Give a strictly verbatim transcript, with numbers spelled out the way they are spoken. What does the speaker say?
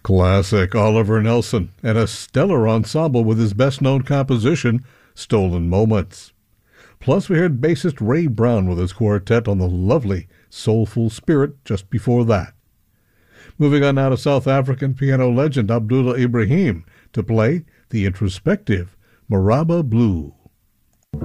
Classic Oliver Nelson, and a stellar ensemble with his best-known composition, Stolen Moments. Plus, we heard bassist Ray Brown with his quartet on the lovely Soulful Spirit just before that. Moving on now to South African piano legend Abdullah Ibrahim to play the introspective Maraba Blue.